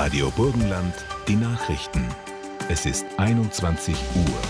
Radio Burgenland, die Nachrichten. Es ist 21 Uhr.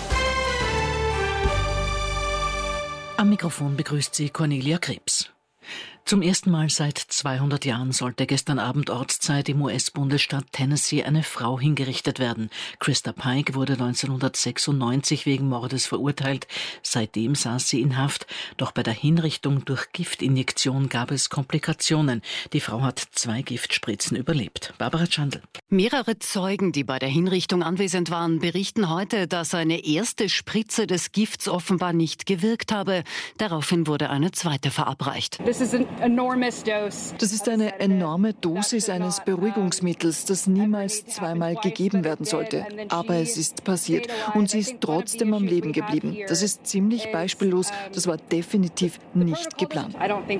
Am Mikrofon begrüßt sie Cornelia Krebs. Zum ersten Mal seit 200 Jahren sollte gestern Abend Ortszeit im US-Bundesstaat Tennessee eine Frau hingerichtet werden. Christa Pike wurde 1996 wegen Mordes verurteilt. Seitdem saß sie in Haft. Doch bei der Hinrichtung durch Giftinjektion gab es Komplikationen. Die Frau hat 2 Giftspritzen überlebt. Barbara Schandl. Mehrere Zeugen, die bei der Hinrichtung anwesend waren, berichten heute, dass eine erste Spritze des Gifts offenbar nicht gewirkt habe. Daraufhin wurde eine zweite verabreicht. Das ist eine enorme Dosis eines Beruhigungsmittels, das niemals zweimal gegeben werden sollte. Aber es ist passiert und sie ist trotzdem am Leben geblieben. Das ist ziemlich beispiellos. Das war definitiv nicht geplant.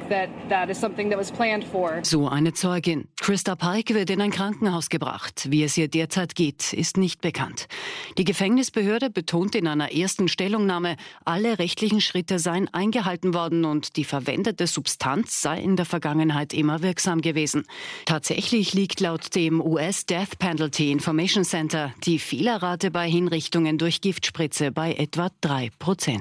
So eine Zeugin. Christa Pike wird in ein Krankenhaus gebracht. Wie es ihr derzeit geht, ist nicht bekannt. Die Gefängnisbehörde betont in einer ersten Stellungnahme, alle rechtlichen Schritte seien eingehalten worden und die verwendete Substanz sei in der Vergangenheit immer wirksam gewesen. Tatsächlich liegt laut dem US Death Penalty Information Center die Fehlerrate bei Hinrichtungen durch Giftspritze bei etwa 3%.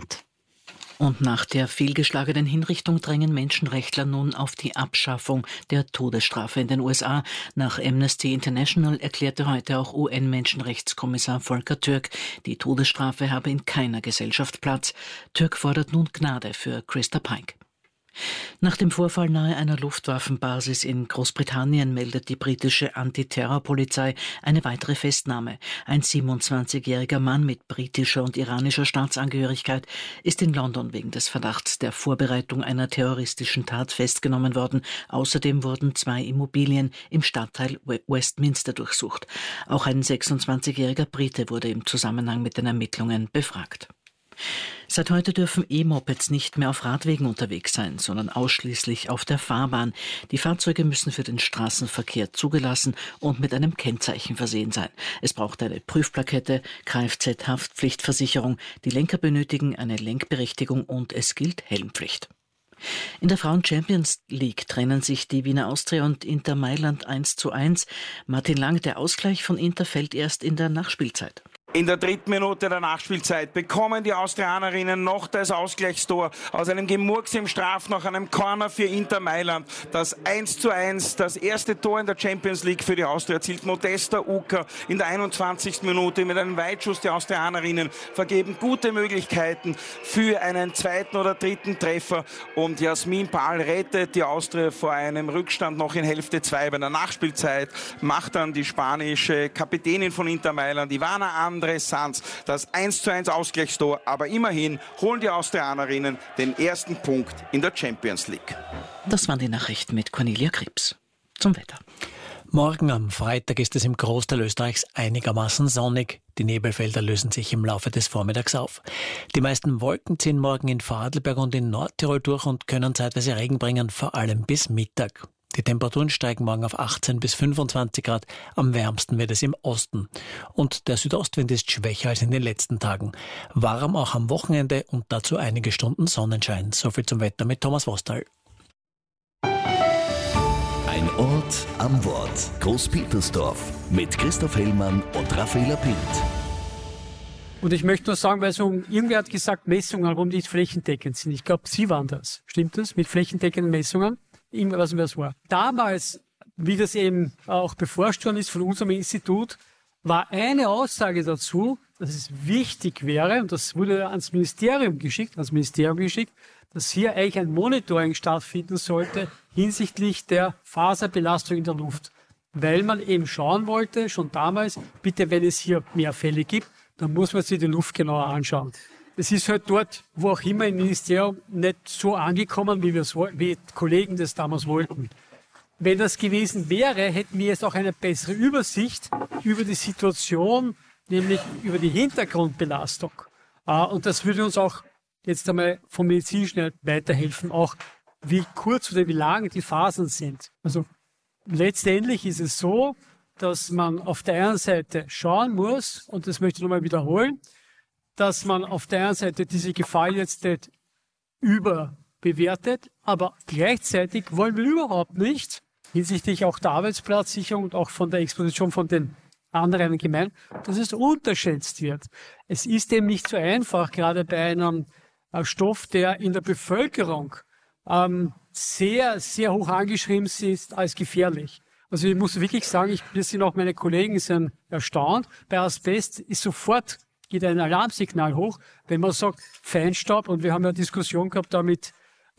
Und nach der fehlgeschlagenen Hinrichtung drängen Menschenrechtler nun auf die Abschaffung der Todesstrafe in den USA. Nach Amnesty International erklärte heute auch UN-Menschenrechtskommissar Volker Türk, die Todesstrafe habe in keiner Gesellschaft Platz. Türk fordert nun Gnade für Christa Pike. Nach dem Vorfall nahe einer Luftwaffenbasis in Großbritannien meldet die britische Antiterrorpolizei eine weitere Festnahme. Ein 27-jähriger Mann mit britischer und iranischer Staatsangehörigkeit ist in London wegen des Verdachts der Vorbereitung einer terroristischen Tat festgenommen worden. Außerdem wurden 2 Immobilien im Stadtteil Westminster durchsucht. Auch ein 26-jähriger Brite wurde im Zusammenhang mit den Ermittlungen befragt. Seit heute dürfen E-Mopeds nicht mehr auf Radwegen unterwegs sein, sondern ausschließlich auf der Fahrbahn. Die Fahrzeuge müssen für den Straßenverkehr zugelassen und mit einem Kennzeichen versehen sein. Es braucht eine Prüfplakette, Kfz-Haftpflichtversicherung, die Lenker benötigen eine Lenkberechtigung und es gilt Helmpflicht. In der Frauen-Champions League trennen sich die Wiener Austria und Inter Mailand 1:1. Martin Lang, der Ausgleich von Inter fällt erst in der Nachspielzeit. In der 3. Minute der Nachspielzeit bekommen die Austrianerinnen noch das Ausgleichstor aus einem Gemurks im Straf nach einem Corner für Inter Mailand. Das 1:1, das erste Tor in der Champions League für die Austria erzielt Modesta Uka in der 21. Minute mit einem Weitschuss. Die Austrianerinnen vergeben gute Möglichkeiten für einen 2. oder 3. Treffer und Jasmin Pahl rettet die Austria vor einem Rückstand noch in Hälfte 2 bei der Nachspielzeit. Macht dann die spanische Kapitänin von Inter Mailand, Ivana Andrés Sanz, das 1:1 Ausgleichstor, aber immerhin holen die Austrianerinnen den ersten Punkt in der Champions League. Das waren die Nachrichten mit Cornelia Krebs. Zum Wetter. Morgen am Freitag ist es im Großteil Österreichs einigermaßen sonnig. Die Nebelfelder lösen sich im Laufe des Vormittags auf. Die meisten Wolken ziehen morgen in Vorarlberg und in Nordtirol durch und können zeitweise Regen bringen, vor allem bis Mittag. Die Temperaturen steigen morgen auf 18 bis 25 Grad. Am wärmsten wird es im Osten. Und der Südostwind ist schwächer als in den letzten Tagen. Warm auch am Wochenende und dazu einige Stunden Sonnenschein. Soviel zum Wetter mit Thomas Wostal. Ein Ort am Wort. Großpetersdorf mit Christoph Hellmann und Raffaela Pild. Und ich möchte nur sagen, weil irgendwer hat gesagt, Messungen, warum die nicht flächendeckend sind. Ich glaube, Sie waren das. Stimmt das? Mit flächendeckenden Messungen? Irgendwas, was war. Damals, wie das eben auch beforscht worden ist von unserem Institut, war eine Aussage dazu, dass es wichtig wäre, und das wurde ans Ministerium geschickt, dass hier eigentlich ein Monitoring stattfinden sollte hinsichtlich der Faserbelastung in der Luft. Weil man eben schauen wollte, schon damals, bitte, wenn es hier mehr Fälle gibt, dann muss man sich die Luft genauer anschauen. Es ist halt dort, wo auch immer im Ministerium, nicht so angekommen, wie Kollegen das damals wollten. Wenn das gewesen wäre, hätten wir jetzt auch eine bessere Übersicht über die Situation, nämlich über die Hintergrundbelastung. Und das würde uns auch jetzt einmal vom Medizinischen weiterhelfen, auch wie kurz oder wie lang die Phasen sind. Also letztendlich ist es so, dass man auf der einen Seite schauen muss, und das möchte ich nochmal wiederholen, dass man auf der einen Seite diese Gefahr jetzt nicht überbewertet, aber gleichzeitig wollen wir überhaupt nicht, hinsichtlich auch der Arbeitsplatzsicherung und auch von der Exposition von den anderen Gemeinden, dass es unterschätzt wird. Es ist eben nicht so einfach, gerade bei einem Stoff, der in der Bevölkerung sehr, sehr hoch angeschrieben ist als gefährlich. Also ich muss wirklich sagen, wir sind auch meine Kollegen sind erstaunt. Bei Asbest geht ein Alarmsignal hoch, wenn man sagt Feinstaub, und wir haben ja eine Diskussion gehabt da mit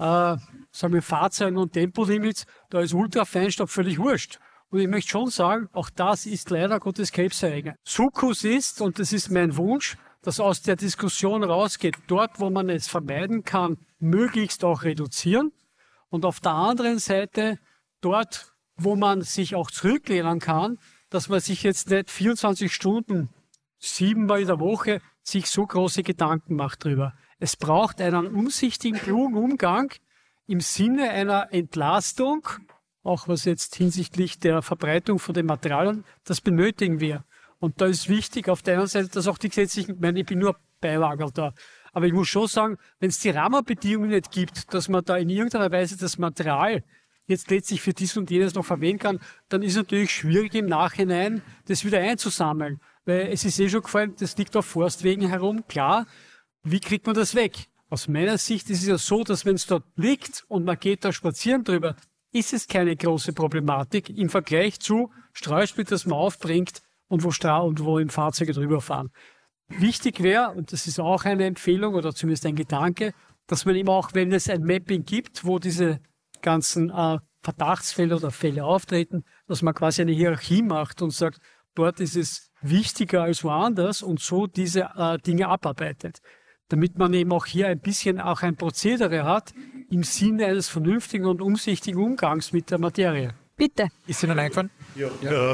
Fahrzeugen und Tempolimits, da ist Ultrafeinstaub völlig wurscht. Und ich möchte schon sagen, auch das ist leider Gottes Krebserreger. Sukkus ist, und das ist mein Wunsch, dass aus der Diskussion rausgeht, dort, wo man es vermeiden kann, möglichst auch reduzieren. Und auf der anderen Seite, dort, wo man sich auch zurücklehnen kann, dass man sich jetzt nicht 24 Stunden, 7-mal in der Woche, sich so große Gedanken macht drüber. Es braucht einen umsichtigen, klugen Umgang im Sinne einer Entlastung, auch was jetzt hinsichtlich der Verbreitung von den Materialien, das benötigen wir. Und da ist wichtig auf der einen Seite, dass auch die gesetzlichen, ich meine, ich bin nur Beiwagerl da, aber ich muss schon sagen, wenn es die Rahmenbedingungen nicht gibt, dass man da in irgendeiner Weise das Material jetzt letztlich für dies und jenes noch verwenden kann, dann ist es natürlich schwierig im Nachhinein, das wieder einzusammeln. Weil es ist schon gefallen, das liegt auf Forstwegen herum, klar, wie kriegt man das weg? Aus meiner Sicht ist es ja so, dass wenn es dort liegt und man geht da spazieren drüber, ist es keine große Problematik im Vergleich zu Streusplitter, das man aufbringt und wo im Fahrzeuge drüber fahren. Wichtig wäre, und das ist auch eine Empfehlung oder zumindest ein Gedanke, dass man eben auch, wenn es ein Mapping gibt, wo diese ganzen Verdachtsfälle oder Fälle auftreten, dass man quasi eine Hierarchie macht und sagt, dort ist es wichtiger als woanders und so diese Dinge abarbeitet. Damit man eben auch hier ein bisschen auch ein Prozedere hat im Sinne eines vernünftigen und umsichtigen Umgangs mit der Materie. Bitte. Ist Ihnen eingefallen? Ja.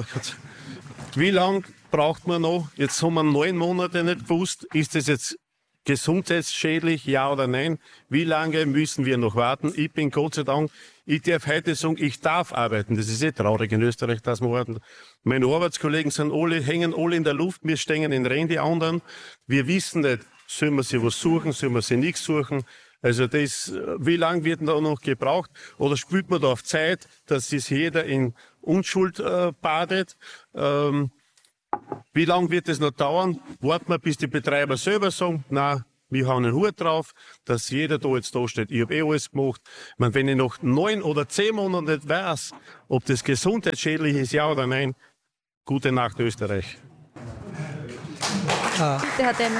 Wie lange braucht man noch? Jetzt haben wir 9 Monate nicht gewusst, ist das jetzt gesundheitsschädlich, ja oder nein? Wie lange müssen wir noch warten? Ich bin Gott sei Dank, ich darf heute sagen, ich darf arbeiten. Das ist traurig in Österreich, dass wir arbeiten. Meine Arbeitskollegen hängen alle in der Luft, wir stehen in Rennen, die anderen. Wir wissen nicht, sollen wir sie was suchen, sollen wir sie nichts suchen? Also wie lange wird da noch gebraucht? Oder spielt man da auf Zeit, dass sich jeder in Unschuld badet? Wie lange wird es noch dauern? Warten wir, bis die Betreiber selber sagen, na, wir haben einen Hut drauf, dass jeder da jetzt da steht. Ich habe alles gemacht. Ich meine, wenn ich noch 9 oder 10 Monate nicht weiß, ob das gesundheitsschädlich ist, ja oder nein, gute Nacht Österreich. Bitte, Herr Demmel.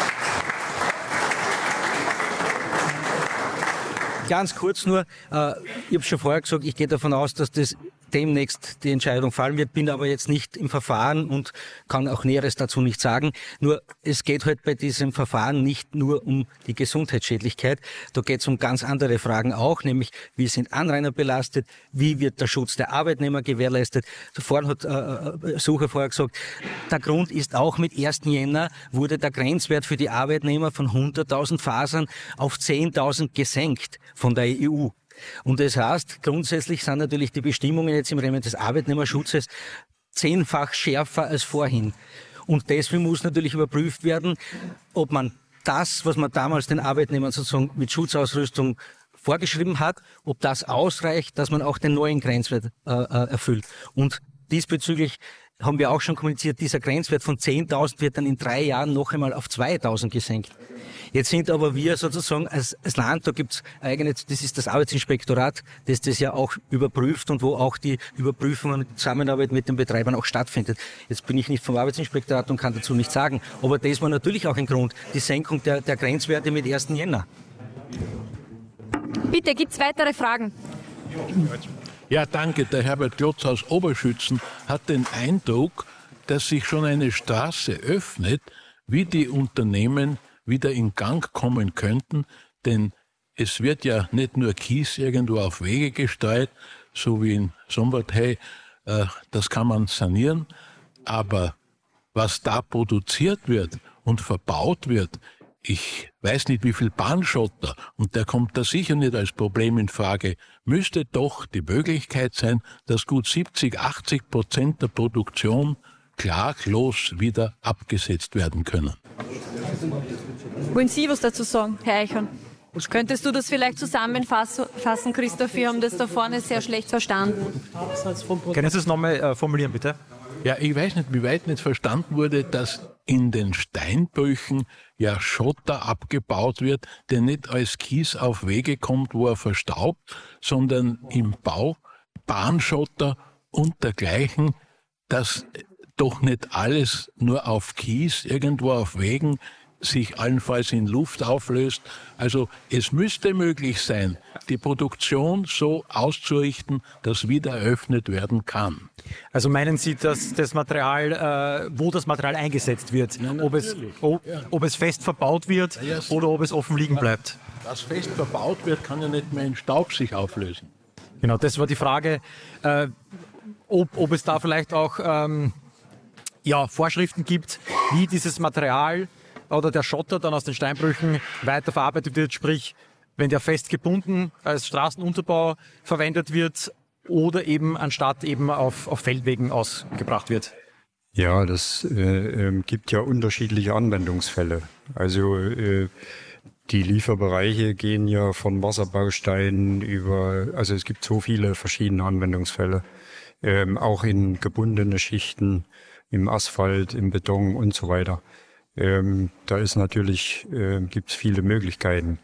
Ganz kurz nur, ich habe schon vorher gesagt, ich gehe davon aus, dass das demnächst die Entscheidung fallen wird, bin aber jetzt nicht im Verfahren und kann auch Näheres dazu nicht sagen. Nur es geht halt bei diesem Verfahren nicht nur um die Gesundheitsschädlichkeit, da geht es um ganz andere Fragen auch, nämlich wie sind Anrainer belastet, wie wird der Schutz der Arbeitnehmer gewährleistet. Vorhin hat Sucher vorher gesagt, der Grund ist auch mit 1. Jänner wurde der Grenzwert für die Arbeitnehmer von 100.000 Fasern auf 10.000 gesenkt von der EU. Und das heißt, grundsätzlich sind natürlich die Bestimmungen jetzt im Rahmen des Arbeitnehmerschutzes 10-fach schärfer als vorhin. Und deswegen muss natürlich überprüft werden, ob man das, was man damals den Arbeitnehmern sozusagen mit Schutzausrüstung vorgeschrieben hat, ob das ausreicht, dass man auch den neuen Grenzwert erfüllt. Und diesbezüglich haben wir auch schon kommuniziert, dieser Grenzwert von 10.000 wird dann in 3 Jahren noch einmal auf 2.000 gesenkt. Jetzt sind aber wir sozusagen als Land, da gibt's das ist das Arbeitsinspektorat, das ja auch überprüft und wo auch die Überprüfung und die Zusammenarbeit mit den Betreibern auch stattfindet. Jetzt bin ich nicht vom Arbeitsinspektorat und kann dazu nichts sagen, aber das war natürlich auch ein Grund, die Senkung der Grenzwerte mit 1. Jänner. Bitte, gibt's weitere Fragen? Ja, danke. Der Herbert Glotz aus Oberschützen hat den Eindruck, dass sich schon eine Straße öffnet, wie die Unternehmen wieder in Gang kommen könnten, denn es wird ja nicht nur Kies irgendwo auf Wege gestreut, so wie in Sommerthey, das kann man sanieren, aber was da produziert wird und verbaut wird, ich weiß nicht, wie viel Bahnschotter, und der kommt da sicher nicht als Problem in Frage, müsste doch die Möglichkeit sein, dass gut 70-80% der Produktion klaglos wieder abgesetzt werden können. Wollen Sie was dazu sagen, Herr Eichhorn? Könntest du das vielleicht zusammenfassen, Christoph? Wir haben das da vorne sehr schlecht verstanden. Können Sie es nochmal formulieren, bitte? Ja, ich weiß nicht, wie weit nicht verstanden wurde, dass in den Steinbrüchen ja Schotter abgebaut wird, der nicht als Kies auf Wege kommt, wo er verstaubt, sondern im Bau Bahnschotter und dergleichen, dass doch nicht alles nur auf Kies, irgendwo auf Wegen sich allenfalls in Luft auflöst. Also es müsste möglich sein, die Produktion so auszurichten, dass wieder eröffnet werden kann. Also meinen Sie, dass das Material, wo das Material eingesetzt wird, ob es fest verbaut wird oder ob es offen liegen bleibt? Was fest verbaut wird, kann ja nicht mehr in Staub sich auflösen. Genau, das war die Frage, ob es da vielleicht auch Vorschriften gibt, wie dieses Material oder der Schotter dann aus den Steinbrüchen weiterverarbeitet wird, sprich, wenn der fest gebunden als Straßenunterbau verwendet wird oder eben anstatt eben auf Feldwegen ausgebracht wird. Ja, das gibt ja unterschiedliche Anwendungsfälle. Also die Lieferbereiche gehen ja von Wasserbausteinen also es gibt so viele verschiedene Anwendungsfälle, auch in gebundene Schichten, im Asphalt, im Beton und so weiter. Da ist natürlich, gibt's viele Möglichkeiten.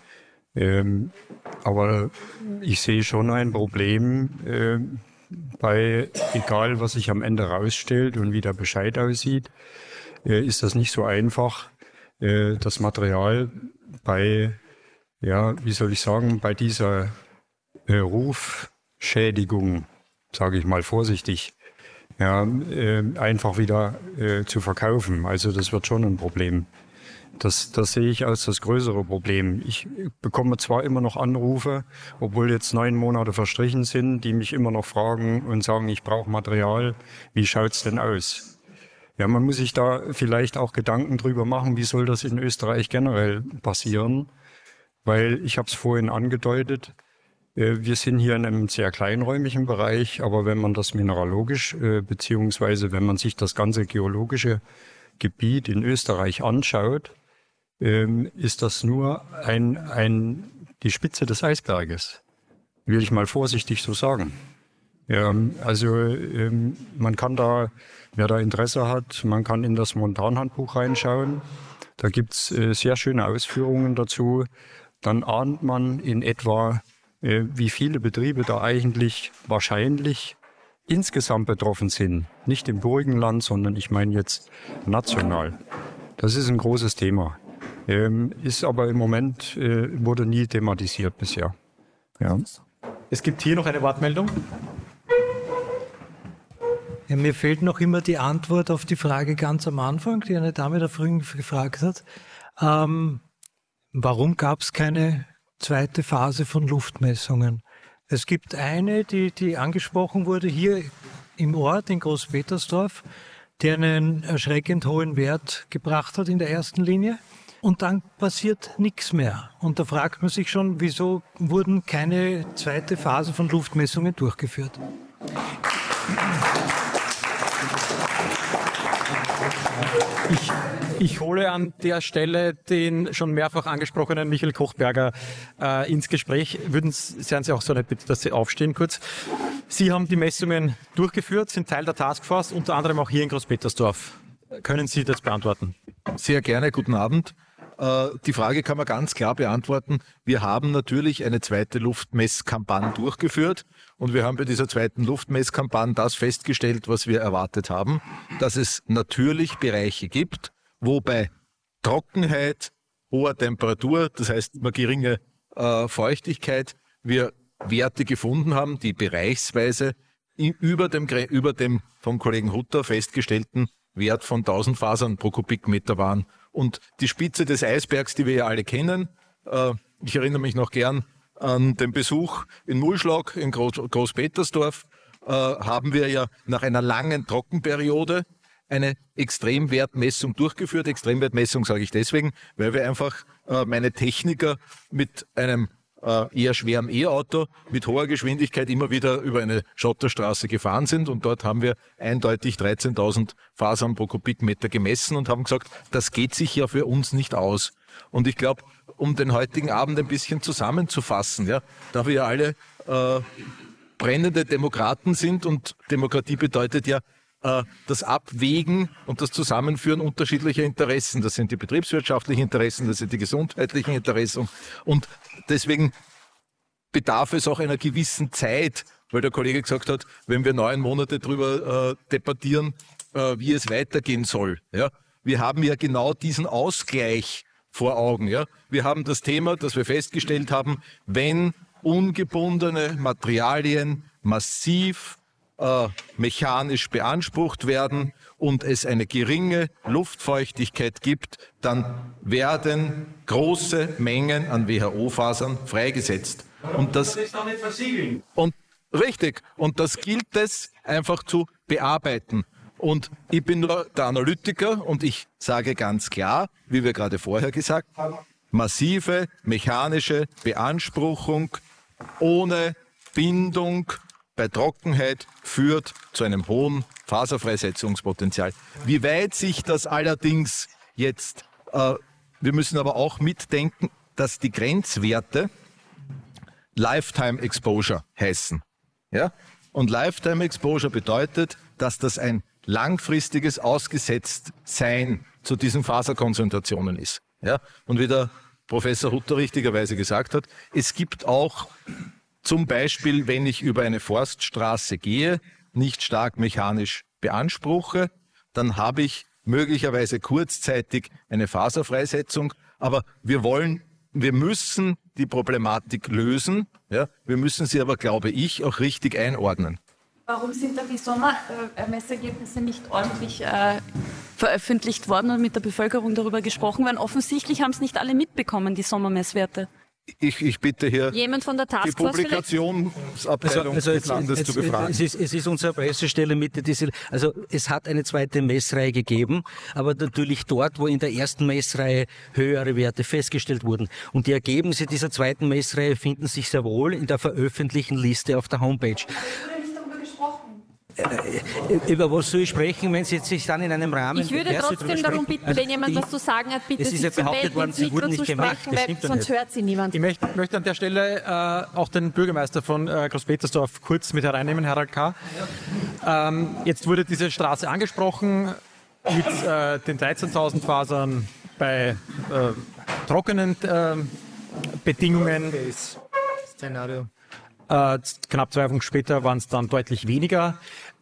Aber ich sehe schon ein Problem egal was sich am Ende rausstellt und wie der Bescheid aussieht, ist das nicht so einfach, das Material bei dieser Rufschädigung, sage ich mal vorsichtig, einfach wieder zu verkaufen. Also das wird schon ein Problem. Das sehe ich als das größere Problem. Ich bekomme zwar immer noch Anrufe, obwohl jetzt 9 Monate verstrichen sind, die mich immer noch fragen und sagen, ich brauche Material. Wie schaut's denn aus? Ja, man muss sich da vielleicht auch Gedanken drüber machen, wie soll das in Österreich generell passieren? Weil, ich habe es vorhin angedeutet, wir sind hier in einem sehr kleinräumigen Bereich, aber wenn man das mineralogisch, beziehungsweise wenn man sich das ganze geologische Gebiet in Österreich anschaut, ist das nur die Spitze des Eisberges, will ich mal vorsichtig so sagen. Man kann da, wer da Interesse hat, man kann in das Montanhandbuch reinschauen. Da gibt's sehr schöne Ausführungen dazu. Dann ahnt man in etwa, wie viele Betriebe da eigentlich wahrscheinlich insgesamt betroffen sind. Nicht im Burgenland, sondern ich meine jetzt national. Das ist ein großes Thema. Ist aber im Moment, wurde nie thematisiert bisher. Ja. Es gibt hier noch eine Wortmeldung. Ja, mir fehlt noch immer die Antwort auf die Frage ganz am Anfang, die eine Dame da früher gefragt hat. Warum gab es keine zweite Phase von Luftmessungen? Es gibt eine, die angesprochen wurde, hier im Ort in Großpetersdorf, die einen erschreckend hohen Wert gebracht hat in der ersten Linie. Und dann passiert nichts mehr. Und da fragt man sich schon, wieso wurden keine zweite Phase von Luftmessungen durchgeführt? Ich hole an der Stelle den schon mehrfach angesprochenen Michael Kochberger ins Gespräch. Seien Sie auch so nett, bitte, dass Sie aufstehen kurz. Sie haben die Messungen durchgeführt, sind Teil der Taskforce, unter anderem auch hier in Großpetersdorf. Können Sie das beantworten? Sehr gerne, guten Abend. Die Frage kann man ganz klar beantworten. Wir haben natürlich eine zweite Luftmesskampagne durchgeführt und wir haben bei dieser zweiten Luftmesskampagne das festgestellt, was wir erwartet haben, dass es natürlich Bereiche gibt, wo bei Trockenheit, hoher Temperatur, das heißt geringe Feuchtigkeit, wir Werte gefunden haben, die bereichsweise über dem vom Kollegen Hutter festgestellten Wert von 1000 Fasern pro Kubikmeter waren. Und die Spitze des Eisbergs, die wir ja alle kennen, ich erinnere mich noch gern an den Besuch in Mulschlag in Großpetersdorf, haben wir ja nach einer langen Trockenperiode eine Extremwertmessung durchgeführt. Extremwertmessung sage ich deswegen, weil wir einfach meine Techniker mit einem eher schweren E-Auto mit hoher Geschwindigkeit immer wieder über eine Schotterstraße gefahren sind und dort haben wir eindeutig 13.000 Fasern pro Kubikmeter gemessen und haben gesagt, das geht sich ja für uns nicht aus. Und ich glaube, um den heutigen Abend ein bisschen zusammenzufassen, ja, da wir ja alle brennende Demokraten sind und Demokratie bedeutet ja das Abwägen und das Zusammenführen unterschiedlicher Interessen. Das sind die betriebswirtschaftlichen Interessen, das sind die gesundheitlichen Interessen und deswegen bedarf es auch einer gewissen Zeit, weil der Kollege gesagt hat, wenn wir 9 Monate darüber debattieren, wie es weitergehen soll. Ja? Wir haben ja genau diesen Ausgleich vor Augen. Ja? Wir haben das Thema, das wir festgestellt haben, wenn ungebundene Materialien massiv mechanisch beansprucht werden und es eine geringe Luftfeuchtigkeit gibt, dann werden große Mengen an WHO-Fasern freigesetzt. Und das ist doch nicht versiegeln. Und richtig. Und das gilt es einfach zu bearbeiten. Und ich bin nur der Analytiker und ich sage ganz klar, wie wir gerade vorher gesagt haben, massive mechanische Beanspruchung ohne Bindung bei Trockenheit führt zu einem hohen Faserfreisetzungspotenzial. Wie weit sich das allerdings jetzt, wir müssen aber auch mitdenken, dass die Grenzwerte Lifetime Exposure heißen. Ja? Und Lifetime Exposure bedeutet, dass das ein langfristiges Ausgesetztsein zu diesen Faserkonzentrationen ist. Ja? Und wie der Professor Hutter richtigerweise gesagt hat, es gibt auch zum Beispiel, wenn ich über eine Forststraße gehe, nicht stark mechanisch beanspruche, dann habe ich möglicherweise kurzzeitig eine Faserfreisetzung, aber wir müssen die Problematik lösen. Ja? Wir müssen sie aber, glaube ich, auch richtig einordnen. Warum sind da die Sommermessergebnisse nicht ordentlich veröffentlicht worden und mit der Bevölkerung darüber gesprochen worden? Offensichtlich haben es nicht alle mitbekommen, die Sommermesswerte. Ich bitte hier jemand von der die Publikationsabteilung des Landes zu befragen. Es ist unsere Pressestelle Mitte. Also es hat eine zweite Messreihe gegeben, aber natürlich dort, wo in der ersten Messreihe höhere Werte festgestellt wurden. Und die Ergebnisse dieser zweiten Messreihe finden sich sehr wohl in der veröffentlichten Liste auf der Homepage. Über was soll ich sprechen, wenn Sie jetzt sich dann in einem Rahmen... Ich würde trotzdem darum bitten, wenn jemand was zu sagen hat, bitte sich zu melden, ins Mikro zu sprechen, weil sonst hört Sie niemand. Ich möchte an der Stelle auch den Bürgermeister von Großpetersdorf kurz mit hereinnehmen, Harald K. Jetzt wurde diese Straße angesprochen mit den 13.000 Fasern bei trockenen Bedingungen. Szenario. Knapp 2 Wochen später waren es dann deutlich weniger.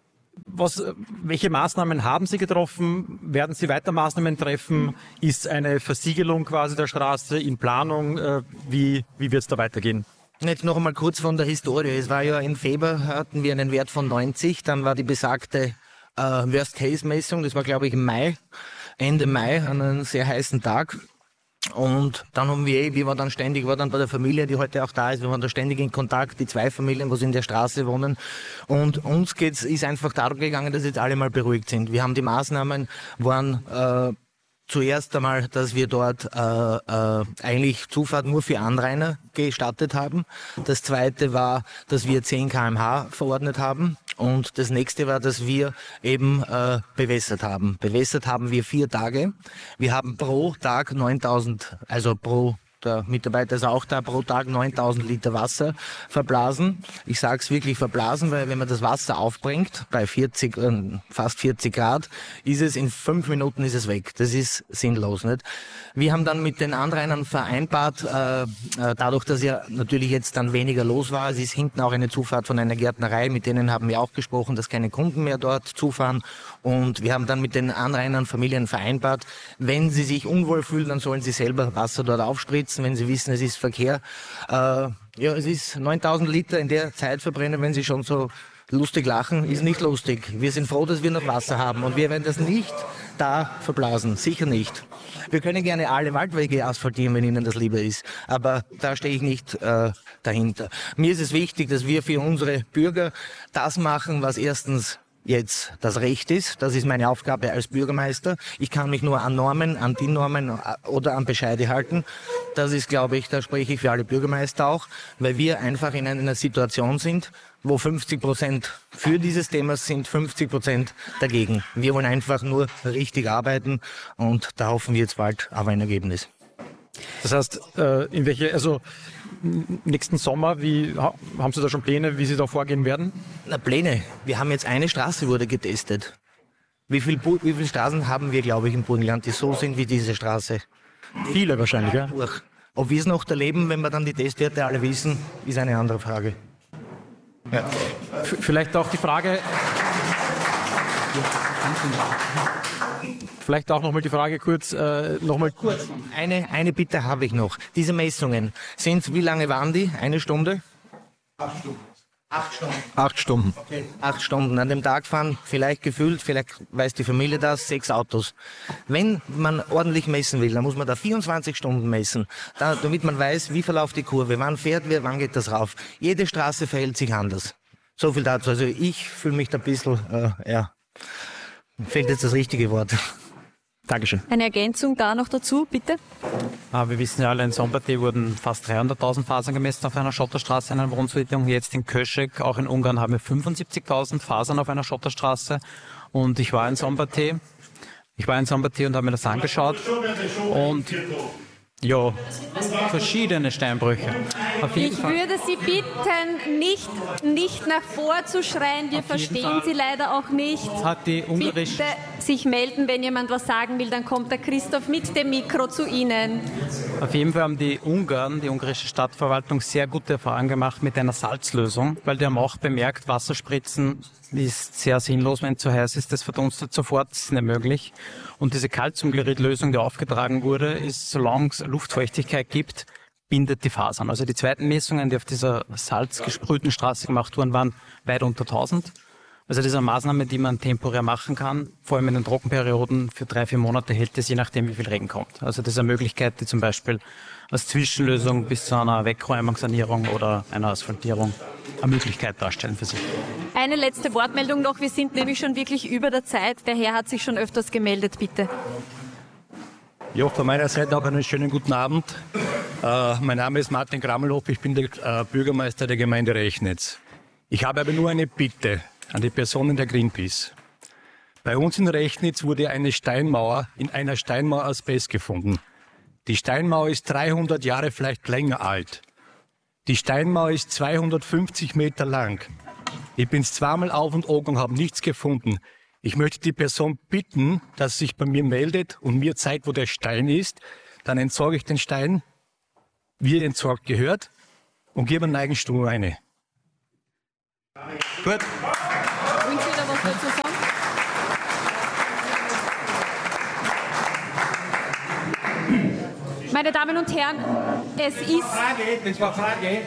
Welche Maßnahmen haben Sie getroffen? Werden Sie weiter Maßnahmen treffen? Ist eine Versiegelung quasi der Straße in Planung? Wie wird es da weitergehen? Jetzt noch einmal kurz von der Historie. Es war ja im Februar, hatten wir einen Wert von 90. Dann war die besagte Worst-Case-Messung. Das war, glaube ich, im Mai, Ende Mai, an einem sehr heißen Tag. Und dann haben wir war dann bei der Familie, die heute auch da ist, wir waren da ständig in Kontakt, die 2 Familien, die in der Straße wohnen. Und uns ist einfach darum gegangen, dass jetzt alle mal beruhigt sind. Wir haben die Maßnahmen, waren zuerst einmal, dass wir dort eigentlich Zufahrt nur für Anrainer gestattet haben. Das zweite war, dass wir 10 km/h verordnet haben. Und das nächste war, dass wir eben bewässert haben. Bewässert haben wir 4 Tage. Wir haben pro Tag 9.000, also der Mitarbeiter ist auch da, pro Tag 9.000 Liter Wasser verblasen. Ich sage es wirklich verblasen, weil wenn man das Wasser aufbringt, bei fast 40 Grad, ist es in 5 Minuten ist es weg. Das ist sinnlos, nicht? Wir haben dann mit den Anrainern vereinbart, dadurch, dass ja natürlich jetzt dann weniger los war, es ist hinten auch eine Zufahrt von einer Gärtnerei, mit denen haben wir auch gesprochen, dass keine Kunden mehr dort zufahren. Und wir haben dann mit den Anrainern, Familien vereinbart, wenn sie sich unwohl fühlen, dann sollen sie selber Wasser dort aufspritzen, wenn sie wissen, es ist Verkehr. Es ist 9.000 Liter in der Zeit verbrennen, wenn sie schon so lustig lachen, ist nicht lustig. Wir sind froh, dass wir noch Wasser haben und wir werden das nicht da verblasen, sicher nicht. Wir können gerne alle Waldwege asphaltieren, wenn Ihnen das lieber ist, aber da stehe ich nicht dahinter. Mir ist es wichtig, dass wir für unsere Bürger das machen, was erstens jetzt das Recht ist. Das ist meine Aufgabe als Bürgermeister. Ich kann mich nur an Normen, an die Normen oder an Bescheide halten. Das ist, glaube ich, da spreche ich für alle Bürgermeister auch, weil wir einfach in einer Situation sind, wo 50% für dieses Thema sind, 50% dagegen. Wir wollen einfach nur richtig arbeiten und da hoffen wir jetzt bald auf ein Ergebnis. Das heißt, nächsten Sommer, haben Sie da schon Pläne, wie Sie da vorgehen werden? Na, Pläne. Wir haben jetzt eine Straße wurde getestet. Wie viele Straßen haben wir, glaube ich, im Burgenland, die so sind wie diese Straße? Viele wahrscheinlich, ja. Ob wir es noch erleben, wenn wir dann die Testwerte alle wissen, ist eine andere Frage. Ja. Vielleicht auch die Frage... Vielleicht auch nochmal die Frage kurz. Eine Bitte habe ich noch. Diese Messungen, wie lange waren die? 1 Stunde? 8 Stunden. 8 Stunden. 8 Stunden. Okay. 8 Stunden. An dem Tag fahren, vielleicht weiß die Familie das, 6 Autos. Wenn man ordentlich messen will, dann muss man da 24 Stunden messen, damit man weiß, wie verläuft die Kurve, wann fährt wer, wann geht das rauf. Jede Straße verhält sich anders. So viel dazu. Also ich fühle mich da ein bisschen, fehlt jetzt das richtige Wort. Dankeschön. Eine Ergänzung da noch dazu, bitte? Wir wissen ja alle, in Szombathely wurden fast 300.000 Fasern gemessen auf einer Schotterstraße in einer Wohnsiedlung. Jetzt in Köschek, auch in Ungarn, haben wir 75.000 Fasern auf einer Schotterstraße. Und ich war in Szombathely und habe mir das angeschaut. Und ja, verschiedene Steinbrüche. Ich würde Sie bitten, nicht nach vorzuschreien. Wir verstehen Sie leider auch nicht. Hat die ungarische... Bitte sich melden, wenn jemand was sagen will. Dann kommt der Christoph mit dem Mikro zu Ihnen. Auf jeden Fall haben die ungarische Stadtverwaltung sehr gute Erfahrungen gemacht mit einer Salzlösung, weil die haben auch bemerkt, Wasserspritzen ist sehr sinnlos, wenn es zu heiß ist, das verdunstet sofort, das ist nicht möglich. Und diese Calciumchloridlösung, die aufgetragen wurde, ist, solange es Luftfeuchtigkeit gibt, bindet die Fasern. Also die zweiten Messungen, die auf dieser salzgesprühten Straße gemacht wurden, waren weit unter 1000. Also diese Maßnahme, die man temporär machen kann, vor allem in den Trockenperioden, für 3-4 Monate hält es, je nachdem wie viel Regen kommt. Also das ist eine Möglichkeit, die zum Beispiel als Zwischenlösung bis zu einer Wegräumung, Sanierung oder einer Asphaltierung eine Möglichkeit darstellen für Sie. Eine letzte Wortmeldung noch. Wir sind nämlich schon wirklich über der Zeit. Der Herr hat sich schon öfters gemeldet, bitte. Ja, von meiner Seite auch einen schönen guten Abend. Mein Name ist Martin Grammelhoff, ich bin der Bürgermeister der Gemeinde Rechnitz. Ich habe aber nur eine Bitte an die Personen der Greenpeace. Bei uns in Rechnitz wurde eine Steinmauer in einer Steinmauer Asbest gefunden. Die Steinmauer ist 300 Jahre, vielleicht länger alt. Die Steinmauer ist 250 Meter lang. Ich bin zweimal auf und ab und habe nichts gefunden. Ich möchte die Person bitten, dass sie sich bei mir meldet und mir zeigt, wo der Stein ist. Dann entsorge ich den Stein, wie er entsorgt gehört, und gebe einen Eigenstuhl rein. Gut. Wünscht ihr da was dazu sagen? Meine Damen und Herren, es ist... Das war Frage.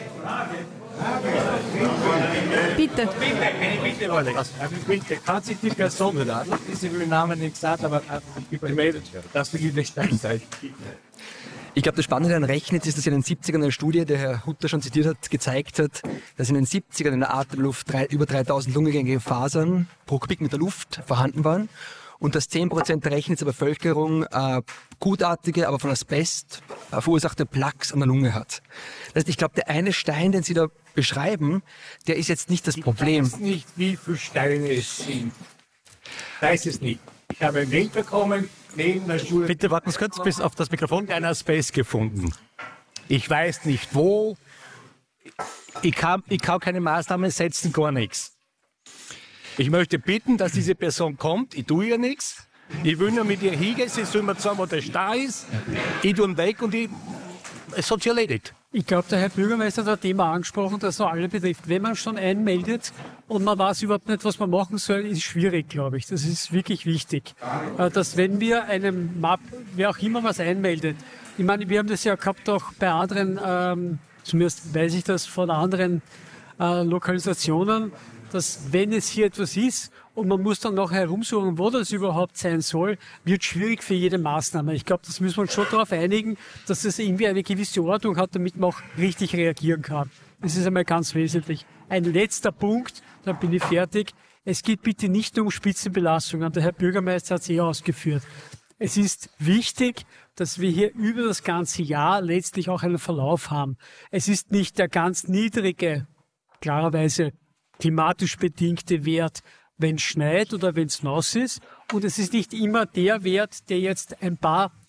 Bitte. Bitte, kann sich die Person wieder, diese Namen nicht gesagt, aber gemeldet, dass wir die Stein seid. Ich glaube, das Spannende an Rechnitz ist, dass in den 70ern eine Studie, der Herr Hutter schon zitiert hat, gezeigt hat, dass in den 70ern in der Atemluft über 3000 lungengängige Fasern pro Kubikmeter Luft vorhanden waren und dass 10% der Rechnitzer Bevölkerung gutartige, aber von Asbest verursachte Plaques an der Lunge hat. Das heißt, ich glaube, der eine Stein, den Sie da beschreiben, der ist jetzt nicht das Problem. Ich weiß nicht, wie viele Steine es sind. Ich weiß es nicht. Ich habe ein Mail bekommen, neben der Schule. Bitte warten Sie kurz bis auf das Mikrofon. Ein Asbest gefunden. Ich weiß nicht wo. Ich kann keine Maßnahmen setzen, gar nichts. Ich möchte bitten, dass diese Person kommt. Ich tue ihr nichts. Ich will nur mit ihr hingehen. Sie soll mir sagen, wo der Stein ist. Ich tue ihn weg und es hat sich erledigt. Ich glaube, der Herr Bürgermeister hat ein Thema angesprochen, das so alle betrifft. Wenn man schon einmeldet und man weiß überhaupt nicht, was man machen soll, ist schwierig, glaube ich. Das ist wirklich wichtig. Dass wenn wir einem Map, wer auch immer was einmeldet, ich meine, wir haben das ja gehabt auch bei anderen, zumindest weiß ich das von anderen Lokalisationen, dass wenn es hier etwas ist und man muss dann noch herumsuchen, wo das überhaupt sein soll, wird schwierig für jede Maßnahme. Ich glaube, das müssen wir uns schon darauf einigen, dass es irgendwie eine gewisse Ordnung hat, damit man auch richtig reagieren kann. Das ist einmal ganz wesentlich. Ein letzter Punkt, dann bin ich fertig. Es geht bitte nicht nur um Spitzenbelastungen. Der Herr Bürgermeister hat es ausgeführt. Es ist wichtig, dass wir hier über das ganze Jahr letztlich auch einen Verlauf haben. Es ist nicht der ganz niedrige, klarerweise klimatisch bedingte Wert, wenn es schneit oder wenn es nass ist. Und es ist nicht immer der Wert, der jetzt ein paar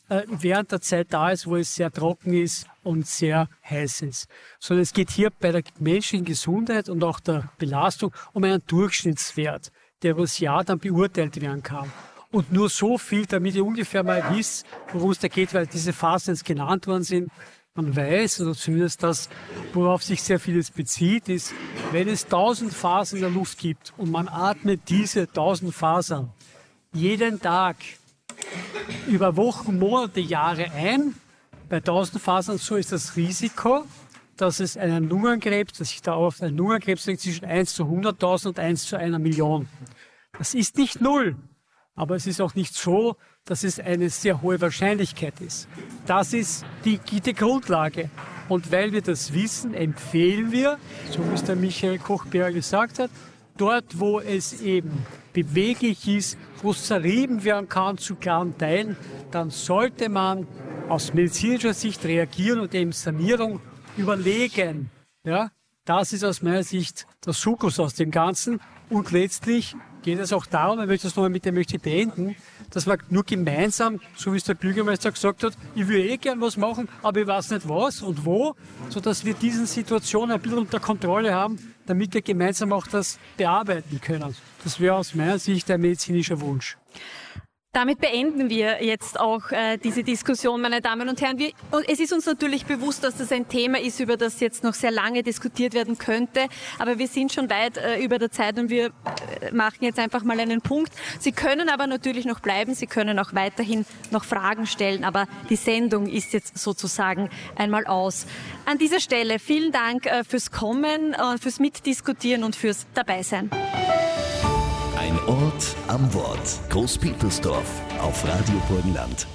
während der Zeit da ist, wo es sehr trocken ist und sehr heiß ist. Sondern es geht hier bei der menschlichen Gesundheit und auch der Belastung um einen Durchschnittswert, der über das Jahr dann beurteilt werden kann. Und nur so viel, damit ihr ungefähr mal wisst, worum es da geht, weil diese Phasen jetzt genannt worden sind. Man weiß, oder zumindest das, worauf sich sehr vieles bezieht, ist, wenn es 1000 Fasern in der Luft gibt und man atmet diese 1000 Fasern jeden Tag über Wochen, Monate, Jahre ein, bei 1000 Fasern, so ist das Risiko, dass es einen Lungenkrebs, dass sich da auf einen Lungenkrebs liegt zwischen 1 zu 100.000 und 1 zu 1 Million. Das ist nicht null, aber es ist auch nicht so, dass es eine sehr hohe Wahrscheinlichkeit ist. Das ist die Grundlage. Und weil wir das wissen, empfehlen wir, so wie es der Michael Koch-Berger gesagt hat, dort, wo es eben beweglich ist, wo es zerrieben werden kann zu kleinen Teilen, dann sollte man aus medizinischer Sicht reagieren und eben Sanierung überlegen. Ja, das ist aus meiner Sicht der Sukkus aus dem Ganzen. Und letztlich geht es auch darum, ich möchte das nochmal mit dem beenden, dass wir nur gemeinsam, so wie es der Bürgermeister gesagt hat, ich will gern was machen, aber ich weiß nicht was und wo, sodass wir diese Situation ein bisschen unter Kontrolle haben, damit wir gemeinsam auch das bearbeiten können. Das wäre aus meiner Sicht ein medizinischer Wunsch. Damit beenden wir jetzt auch diese Diskussion, meine Damen und Herren. Und es ist uns natürlich bewusst, dass das ein Thema ist, über das jetzt noch sehr lange diskutiert werden könnte. Aber wir sind schon weit über der Zeit und wir machen jetzt einfach mal einen Punkt. Sie können aber natürlich noch bleiben. Sie können auch weiterhin noch Fragen stellen. Aber die Sendung ist jetzt sozusagen einmal aus. An dieser Stelle vielen Dank fürs Kommen, fürs Mitdiskutieren und fürs Dabeisein. Ein Ort am Wort. Großpetersdorf auf Radio Burgenland.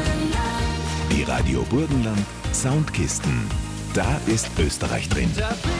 Die Radio Burgenland Soundkisten. Da ist Österreich drin.